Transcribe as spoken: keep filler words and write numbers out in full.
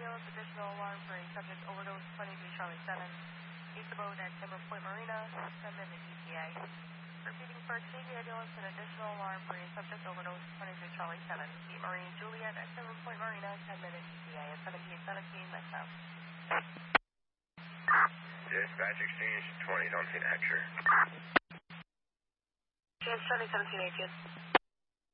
ambulance, additional alarm for a subject overdose, twenty-three Charlie seven. Meet the boat at Timber Point Marina, ten minute E T A. Repeating for Navy ambulance, an additional alarm for a subject overdose, twenty-three Charlie seven. Meet Marine Juliet at Timber Point Marina, ten minute E T A at seventeen seventeen, next out. Dispatch exchange twenty, don't see an actor. Exchange twenty seventeen, eighteen.